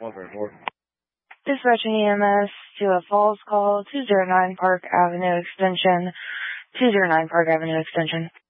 Dispatching EMS to a Falls call, 209 Park Avenue Extension.